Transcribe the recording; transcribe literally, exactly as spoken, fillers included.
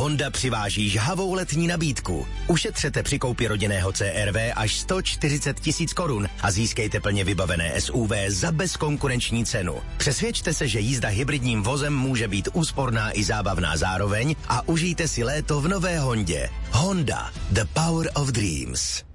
Honda přiváží žhavou letní nabídku. Ušetřete při koupi rodinného C R V až sto čtyřicet tisíc korun a získejte plně vybavené S U V za bezkonkurenční cenu. Přesvědčte se, že jízda hybridním vozem může být úsporná i zábavná zároveň a užijte si léto v nové Hondě. Honda, the power of dreams.